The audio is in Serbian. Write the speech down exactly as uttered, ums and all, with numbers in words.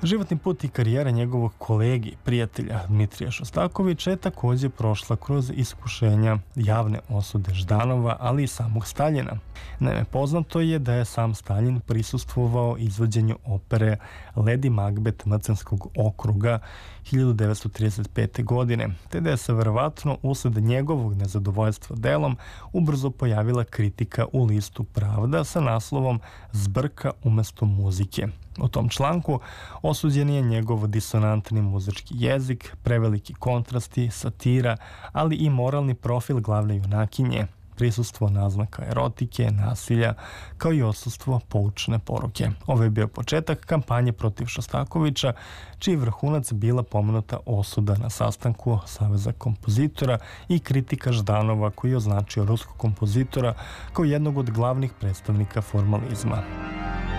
Životni put i karijera njegovog kolegi, prijatelja Dmitrija Šostakovića je također prošla kroz iskušenja javne osude Ždanova, ali i samog Staljina. Naime, poznato je da je sam Staljin prisustvovao izvođenju opere Lady Macbeth Mrcenskog okruga hiljadu devetsto trideset pete. godine, te da je se verovatno usled njegovog nezadovoljstva delom ubrzo pojavila kritika u listu Pravda sa naslovom Zbrka umesto muzike. U tom članku osuđen je njegov disonantni muzički jezik, preveliki kontrasti, satira, ali i moralni profil glavne junakinje, prisustvo naznaka erotike, nasilja, kao i odsustvo poučne poruke. Ovo je bio početak kampanje protiv Šostakovića, čiji vrhunac bila pomenuta osuda na sastanku Saveza kompozitora i kritika Ždanova, koji je označio ruskog kompozitora kao jednog od glavnih predstavnika formalizma.